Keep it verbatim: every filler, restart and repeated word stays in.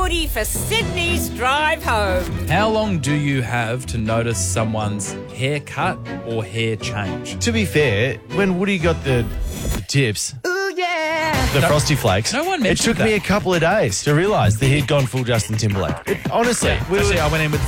Woody for Sydney's drive home. How long do you have to notice someone's haircut or hair change? To be fair, when Woody got the, the tips, Ooh, yeah. the Frosty Flakes, no one it mentioned took me that. a couple of days to realise that he'd gone full Justin Timberlake. It, honestly, we were, Actually, I went in with